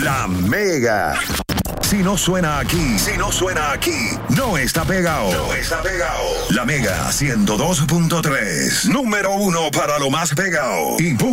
La Mega. Si no suena aquí, no está pegado. La Mega 102.3. Número 1 para lo más pegado. Y